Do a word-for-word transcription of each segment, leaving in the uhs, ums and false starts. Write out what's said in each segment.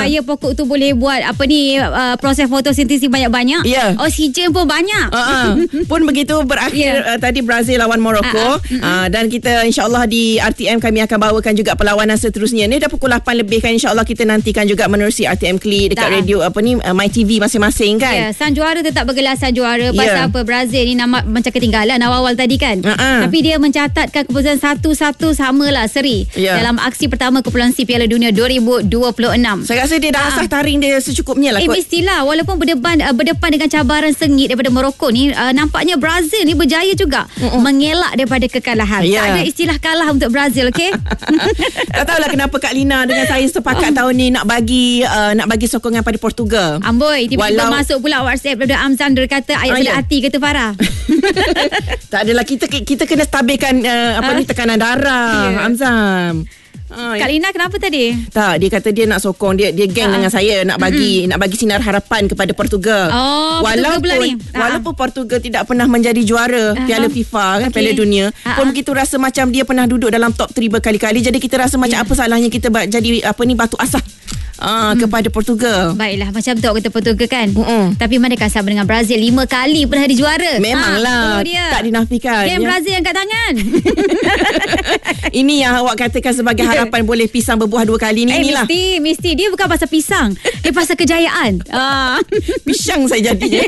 supaya pokok tu boleh buat apa ni uh, proses fotosintesis banyak-banyak. Ya. Oksigen pun banyak. Uh-uh. Pun begitu berakhir yeah. uh, tadi Brazil lawan Morocco. Uh-uh. Uh, dan kita insyaAllah di R T M kami akan bawakan juga perlawanan seterusnya. Ni dah pukul lapan lebih kan, insyaAllah kita nantikan juga menerusi R T M Klik dekat tak. radio apa ni uh, My T V masing-masing kan. Ya, yeah, sang juara tetap bergelar sang juara. Pasal yeah. apa, Brazil ni nama macam ketinggalan awal-awal tadi kan. Uh-uh. Tapi dia mencatatkan keputusan satu satu samalah seri yeah. dalam aksi pertama Kumpulan C Piala Dunia dua ribu dua puluh enam. Saya rasa dia dah asah taring dia secukupnya lah. Eh kot. mestilah, walaupun berdepan uh, berdepan dengan cabaran sengit daripada Morocco ni, uh, nampaknya Brazil ni berjaya juga Mm-mm. mengelak daripada kekalahan. Yeah. Tak ada istilah kalah untuk Brazil, okey? Tak tahulah kenapa Kak Lina dengan saya sepakat oh. tahun ni nak bagi uh, nak bagi sokongan pada Portugal. Amboi, tiba-tiba Walau... masuk pula WhatsApp daripada Amzan, dia kata ayat sulit hati, kata Farah. Tak adalah, kita kita kena stabilkan uh, apa uh. ni tekanan darah, yeah. Amzan. Ah, Kak Lina kenapa tadi? Tak, dia kata dia nak sokong, dia dia geng ah. dengan saya nak bagi mm-hmm. nak bagi sinar harapan kepada Portugal. Oh, walaupun Portugal ni. walaupun Portugal tidak pernah menjadi juara uh-huh. Piala FIFA kan, okay. Piala Dunia, uh-huh. pun begitu rasa macam dia pernah duduk dalam top tiga berkali-kali. Jadi kita rasa macam yeah. apa salahnya kita jadi apa ni batu asah Ah, hmm. kepada Portugal. Baiklah, macam tu kata Portugal kan. Mm-mm. Tapi manakah sama dengan Brazil, lima kali pernah jadi juara. Memanglah, ha, tak dinafikan. Game ya. Brazil angkat tangan. Ini yang awak katakan sebagai harapan boleh pisang berbuah dua kali ni. Eh, inilah. Mesti, mesti dia bukan pasal pisang, dia pasal kejayaan. Ah. Pisang saya jadinya.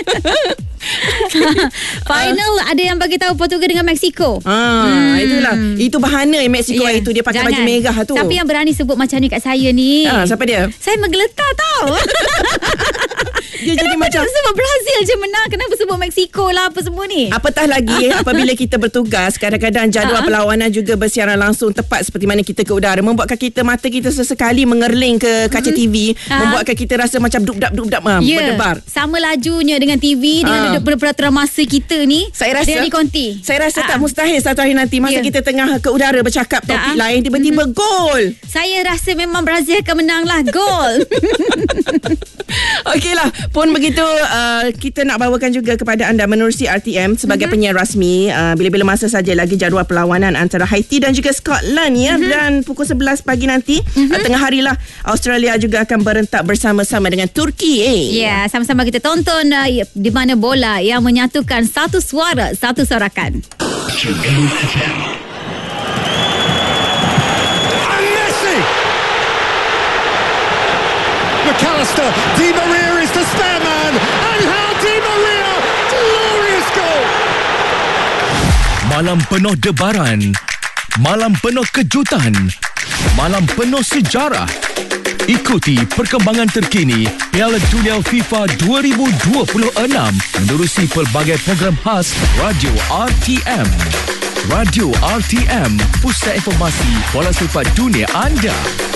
Final uh. ada yang bagi tahu Portugal dengan Mexico. Ah, hmm. itulah. Itu bahana Mexico yeah. itu dia pakai Jangan. baju merah tu. Siapa yang berani sebut macam ni kat saya ni? Ah, siapa dia? Saya menggeletar tau. Dia jadi kenapa macam sebut Brazil je menang, kenapa sebut Mexico lah apa semua ni? Apatah lagi apabila kita bertugas, kadang-kadang jadual uh-huh. perlawanan juga bersiaran langsung tepat seperti mana kita ke udara, membuatkan kita mata kita sesekali mengerling ke kaca uh-huh. T V, uh-huh. membuatkan kita rasa macam duk-dap-duk-dap um, yeah. berdebar. Sama lajunya dengan T V, dengan uh. peraturan masa kita ni. Saya rasa dengan dikonti. Saya rasa uh-huh. tak mustahil satu hari nanti masa yeah. kita tengah ke udara bercakap topik uh-huh. lain, tiba-tiba uh-huh. gol. Saya rasa memang Brazil akan menang lah. Gol. Okeylah, pun begitu uh, kita nak bawakan juga kepada anda menerusi R T M sebagai mm-hmm. penyiar rasmi uh, bila-bila masa saja lagi jadual perlawanan antara Haiti dan juga Scotland ya, mm-hmm. dan pukul sebelas pagi nanti mm-hmm. uh, tengah hari lah Australia juga akan berentak bersama-sama dengan Turki. Eh. Ya, yeah, sama-sama kita tonton uh, di mana bola yang menyatukan satu suara, satu sorakan. McAllister, Di Maria is the spare man, and how Di Maria, glorious goal. Malam penuh debaran, malam penuh kejutan, malam penuh sejarah. Ikuti perkembangan terkini Piala Dunia FIFA dua ribu dua puluh enam menerusi pelbagai program khas Radio R T M. Radio R T M, pusat informasi bola sepak dunia anda.